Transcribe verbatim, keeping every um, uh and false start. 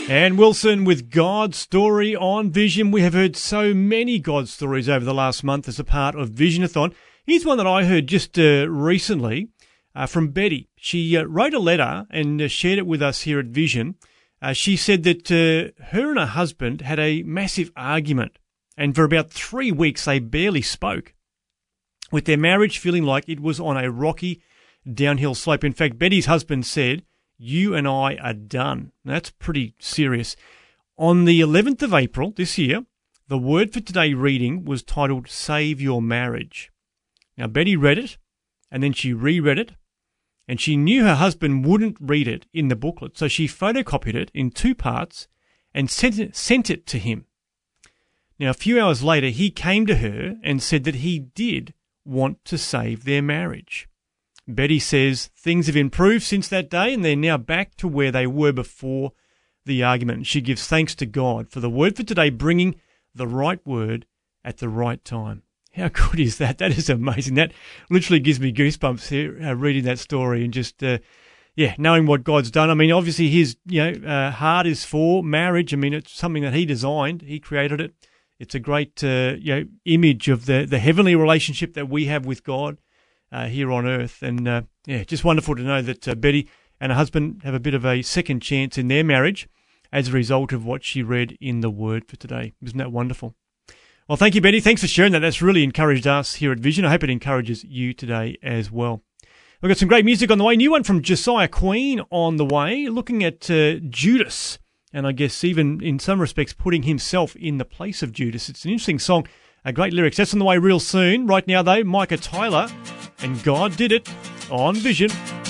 And Wilson with God's Story on Vision. We have heard so many God stories over the last month as a part of Visionathon. Here's one that I heard just uh, recently uh, from Betty. She uh, wrote a letter and uh, shared it with us here at Vision. Uh, she said that uh, her and her husband had a massive argument, and for about three weeks they barely spoke, with their marriage feeling like it was on a rocky downhill slope. In fact, Betty's husband said, "You and I are done." That's pretty serious. On the eleventh of April this year, the Word for Today reading was titled Save Your Marriage. Now, Betty read it, and then she reread it, and she knew her husband wouldn't read it in the booklet, so she photocopied it in two parts and sent it, sent it to him. Now, a few hours later, he came to her and said that he did want to save their marriage. Betty says things have improved since that day, and they're now back to where they were before the argument. She gives thanks to God for the Word for Today bringing the right word at the right time. How good is that? That is amazing. That literally gives me goosebumps here, uh, reading that story and just, uh, yeah, knowing what God's done. I mean, obviously his, you know, uh, heart is for marriage. I mean, it's something that he designed. He created it. It's a great, uh, you know, image of the, the heavenly relationship that we have with God uh, here on earth. And, uh, yeah, just wonderful to know that uh, Betty and her husband have a bit of a second chance in their marriage as a result of what she read in the Word for Today. Isn't that wonderful? Well, thank you, Betty. Thanks for sharing that. That's really encouraged us here at Vision. I hope it encourages you today as well. We've got some great music on the way. New one from Josiah Queen on the way, looking at uh, Judas, and I guess even in some respects putting himself in the place of Judas. It's an interesting song, a great lyrics. That's on the way real soon. Right now, though, Micah Tyler and God Did It on Vision.